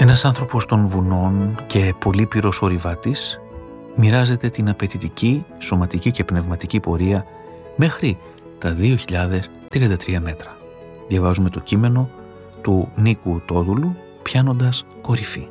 Ένας άνθρωπος των βουνών και πολύπειρος ορειβάτης μοιράζεται την απαιτητική, σωματική και πνευματική πορεία μέχρι τα 2.033 μέτρα. Διαβάζουμε το κείμενο του Νίκου Τόδουλου, πιάνοντας κορυφή.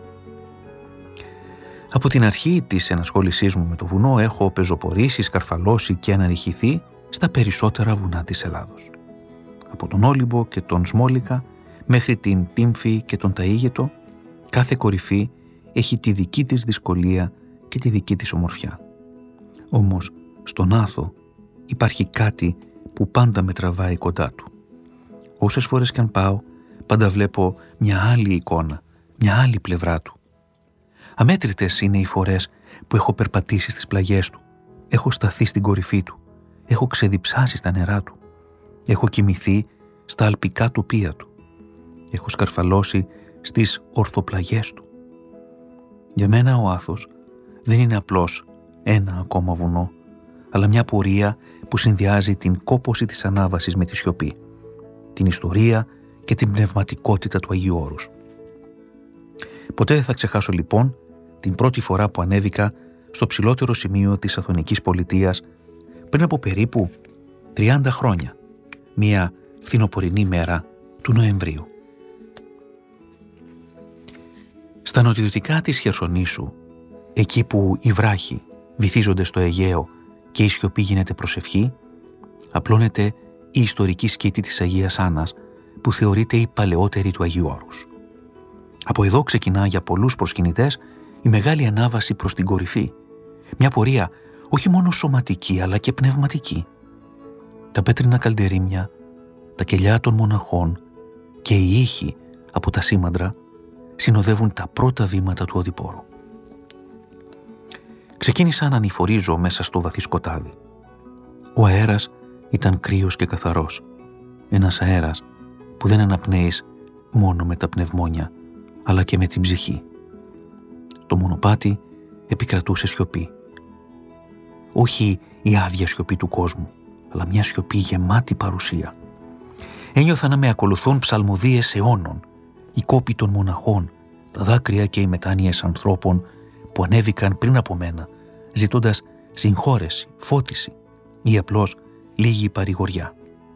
Από την αρχή της ενασχόλησής μου με το βουνό έχω πεζοπορήσει, σκαρφαλώσει και αναρριχηθεί στα περισσότερα βουνά της Ελλάδος. Από τον Όλυμπο και τον Σμόλικα μέχρι την Τύμφη και τον Ταΐγετο, κάθε κορυφή έχει τη δική της δυσκολία και τη δική της ομορφιά. Όμως στον Άθο υπάρχει κάτι που πάντα με τραβάει κοντά του. Όσες φορές κι αν πάω, πάντα βλέπω μια άλλη εικόνα, μια άλλη πλευρά του. Αμέτρητες είναι οι φορές που έχω περπατήσει στις πλαγιές του, έχω σταθεί στην κορυφή του, έχω ξεδιψάσει στα νερά του, έχω κοιμηθεί στα αλπικά τοπία του, έχω σκαρφαλώσει στις ορθοπλαγιές του. Για μένα ο Άθος δεν είναι απλώς ένα ακόμα βουνό, αλλά μια πορεία που συνδυάζει την κόπωση της ανάβασης με τη σιωπή, την ιστορία και την πνευματικότητα του Αγίου Όρους. Ποτέ δεν θα ξεχάσω λοιπόν την πρώτη φορά που ανέβηκα στο ψηλότερο σημείο της Αθωνικής Πολιτείας πριν από περίπου 30 χρόνια, μια φθινοπορεινή μέρα του Νοεμβρίου. Στα νοτιοδυτικά της Χερσονήσου, εκεί που οι βράχοι βυθίζονται στο Αιγαίο και η σιωπή γίνεται προσευχή, απλώνεται η ιστορική σκήτη της Αγίας Άννας, που θεωρείται η παλαιότερη του Αγίου Όρους. Από εδώ ξεκινά για πολλούς προσκυνητές η μεγάλη ανάβαση προς την κορυφή, μια πορεία όχι μόνο σωματική αλλά και πνευματική. Τα πέτρινα καλντερίμια, τα κελιά των μοναχών και οι ήχοι από τα σήμαντρα συνοδεύουν τα πρώτα βήματα του οδηπόρου. Ξεκίνησα να ανηφορίζω μέσα στο βαθύ σκοτάδι. Ο αέρας ήταν κρύος και καθαρός, ένας αέρας που δεν αναπνέεις μόνο με τα πνευμόνια, αλλά και με την ψυχή. Το μονοπάτι επικρατούσε σιωπή. Όχι η άδεια σιωπή του κόσμου, αλλά μια σιωπή γεμάτη παρουσία. Ένιωθα να με ακολουθούν ψαλμοδίες αιώνων, οι κόποι των μοναχών, τα δάκρυα και οι μετάνοιες ανθρώπων που ανέβηκαν πριν από μένα, ζητώντας συγχώρεση, φώτιση ή απλώς λίγη παρηγοριά.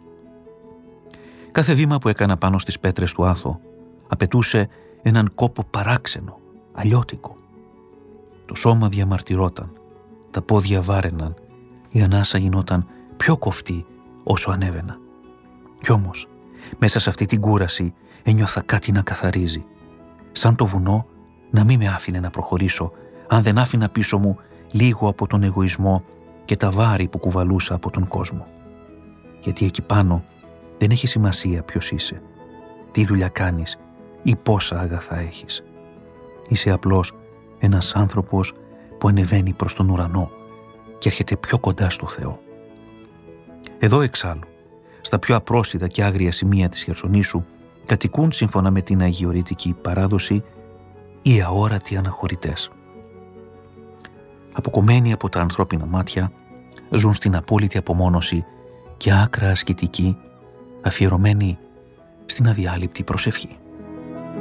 Κάθε βήμα που έκανα πάνω στις πέτρες του Άθο απαιτούσε έναν κόπο παράξενο, αλλιώτικο. Το σώμα διαμαρτυρόταν, τα πόδια βάραιναν, η ανάσα γινόταν πιο κοφτή όσο ανέβαινα. Κι όμως, μέσα σε αυτή την κούραση ένιωθα κάτι να καθαρίζει. Σαν το βουνό να μην με άφηνε να προχωρήσω, αν δεν άφηνα πίσω μου λίγο από τον εγωισμό και τα βάρη που κουβαλούσα από τον κόσμο. Γιατί εκεί πάνω δεν έχει σημασία ποιος είσαι, τι δουλειά κάνεις ή πόσα αγαθά έχεις. Είσαι απλώς ένας άνθρωπος που ανεβαίνει προς τον ουρανό και έρχεται πιο κοντά στο Θεό. Εδώ εξάλλου, στα πιο απρόσιτα και άγρια σημεία της Χερσονήσου, κατοικούν σύμφωνα με την αγιορείτικη παράδοση οι αόρατοι αναχωρητές. Αποκομμένοι από τα ανθρώπινα μάτια, ζουν στην απόλυτη απομόνωση και άκρα ασκητική, αφιερωμένοι στην αδιάλειπτη προσευχή.